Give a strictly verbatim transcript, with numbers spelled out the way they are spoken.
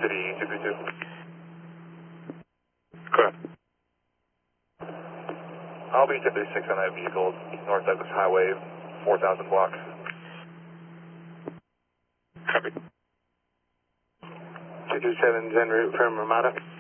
City two three two. Correct. I'll be Jet thirty-six on that vehicle, North Douglas Highway, four thousand blocks. Copy. two two seven, en route from Ramada.